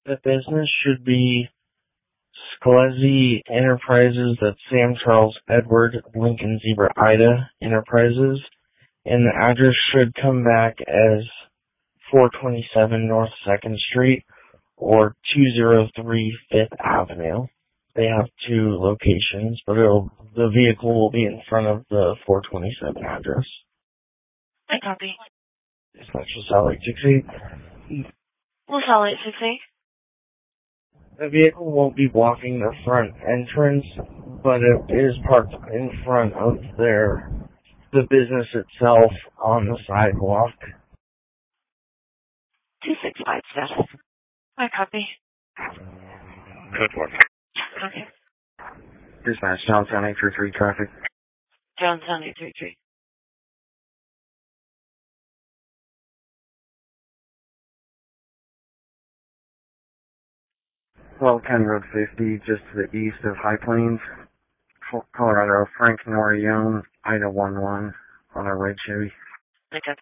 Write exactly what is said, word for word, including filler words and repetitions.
The business should be Scalezi Enterprises, that's Sam Charles Edward Lincoln Zebra Ida Enterprises, and the address should come back as four twenty-seven North second Street or two oh three Fifth Avenue. They have two locations, but it'll, the vehicle will be in front of the four twenty-seven address. I copy. It's not just out like six eight. We'll sell it six eight. The vehicle won't be blocking the front entrance, but it is parked in front of their the business itself on the sidewalk. two six five status. I copy. Good one. Okay. Dispatch, Johnstown eight three three traffic. Johnstown eight three three. twelve County Road fifty, just to the east of High Plains, Colorado. Frank Norione, Ida one one on a red Chevy. I copy.